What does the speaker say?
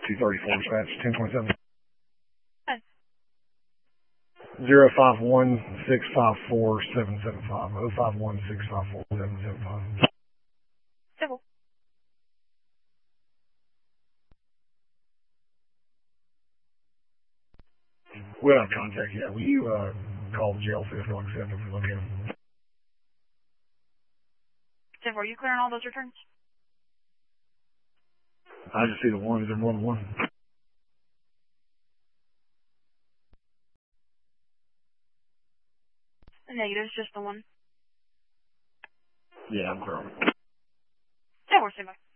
234 dispatch, 1027. Hi. 051-654-775. 051-654-775. Civil. We don't have contact yet. Will you call the jail, see if they'll accept them? Look at them. Civil, are you clearing all those returns? I just see the one. Is there more than one? The negative's just the one. Yeah, I'm clearing. Civil, stand by.